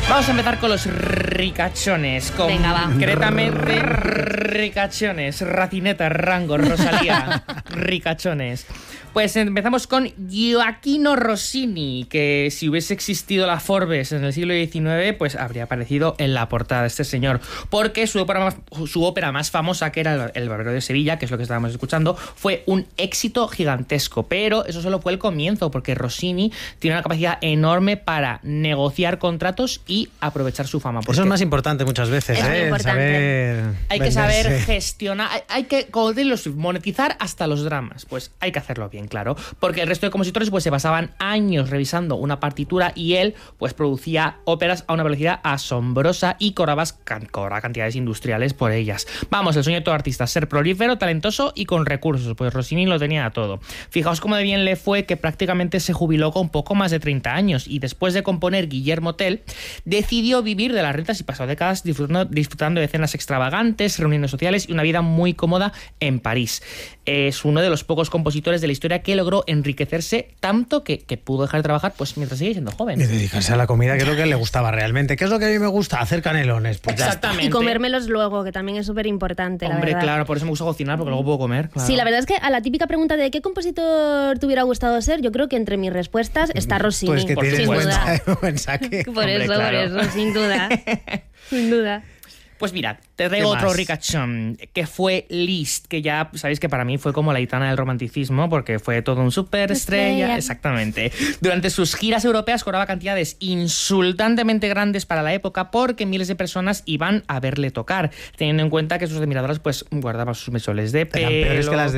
Vamos a empezar con los ricachones. Concretamente, ricachones. Racineta, Rango, Rosalía. Ricachones. Pues empezamos con Gioacchino Rossini, que si hubiese existido la Forbes en el siglo XIX, pues habría aparecido en la portada de este señor, porque su ópera más famosa, que era El Barbero de Sevilla, que es lo que estábamos escuchando, fue un éxito gigantesco, pero eso solo fue el comienzo, porque Rossini tiene una capacidad enorme para negociar contratos y aprovechar su fama. Eso es más importante muchas veces, es muy importante. Hay que saber gestionar, hay que, como decirlo, monetizar hasta los dramas, pues hay que hacerlo bien. Claro, porque el resto de compositores pues se pasaban años revisando una partitura y él pues producía óperas a una velocidad asombrosa y cobraba cantidades industriales por ellas. Vamos, el sueño de todo artista, ser prolífero, talentoso y con recursos, pues Rossini lo tenía todo. Fijaos cómo de bien le fue que prácticamente se jubiló con poco más de 30 años y después de componer Guillermo Tell, decidió vivir de las rentas y pasó décadas disfrutando de cenas extravagantes, reuniones sociales y una vida muy cómoda en París. Es uno de los pocos compositores de la historia que logró enriquecerse tanto que pudo dejar de trabajar pues mientras sigue siendo joven. Y dedicarse a la comida, que es lo que le gustaba realmente. ¿Qué es lo que a mí me gusta? Hacer canelones. Pues exactamente. Y comérmelos luego, que también es súper importante, la verdad. Claro, por eso me gusta cocinar, porque luego puedo comer. Claro. Sí, la verdad es que a la típica pregunta de ¿qué compositor te hubiera gustado ser? Yo creo que entre mis respuestas está Rossini. Pues que sin tienes duda. buen saque. Por eso, sin duda. Sin duda. Pues mira, te traigo otro ricachón, que fue Liszt, que ya sabéis que para mí fue como la gitana del romanticismo, porque fue todo un superestrella. Exactamente. Durante sus giras europeas cobraba cantidades insultantemente grandes para la época, porque miles de personas iban a verle tocar, teniendo en cuenta que sus admiradoras pues guardaban sus mechones de pelo. Eran peores que las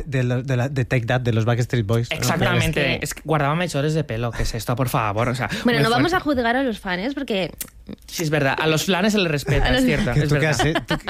de Take That, de los Backstreet Boys. Exactamente. Es que guardaban mechones de pelo. ¿Qué es esto, por favor? O sea, bueno, no vamos a juzgar a los fans, porque... Sí, es verdad. A los flanes se les respeta, es cierto. ¿Tú qué has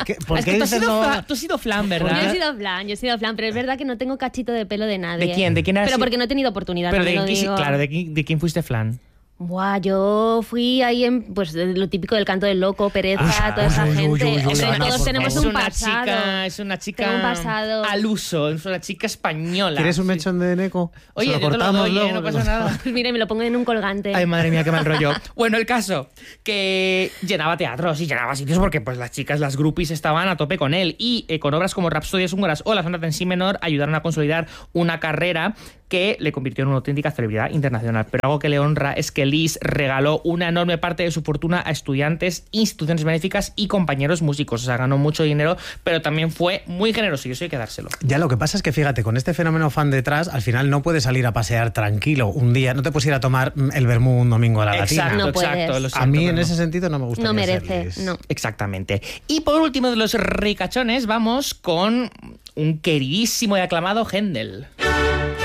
tú has sido flan, ¿verdad? Yo he sido flan, pero es verdad que no tengo cachito de pelo de nadie. ¿De quién? ¿De quién has Pero sido? porque no he tenido oportunidad. Pero claro, ¿de quién fuiste flan? Buah, yo fui ahí en pues lo típico del Canto del Loco, Pereza, toda esa gente. Todos tenemos un pasado. Es una chica Tengo un pasado. al uso, es una chica española. ¿Quieres un mechón de Neko? Oye, lo cortamos luego. No pasa nada. Pues mire, me lo pongo en un colgante. Ay, madre mía, qué mal rollo. Bueno, el caso, que llenaba teatros y llenaba sitios porque pues las chicas, las groupies, estaban a tope con él y con obras como Rapsodias húngaras o La sonata en si menor ayudaron a consolidar una carrera que le convirtió en una auténtica celebridad internacional. Pero algo que le honra es que Liszt regaló una enorme parte de su fortuna a estudiantes, instituciones benéficas y compañeros músicos. O sea, ganó mucho dinero, pero también fue muy generoso y eso hay que dárselo. Ya, lo que pasa es que, fíjate, con este fenómeno fan detrás, al final no puedes salir a pasear tranquilo un día, no te puedes ir a tomar el vermú un domingo a la Latina. No exacto. Lo siento, a mí en ese sentido no me gusta. No merece, no. Exactamente. Y por último de los ricachones, vamos con un queridísimo y aclamado Händel.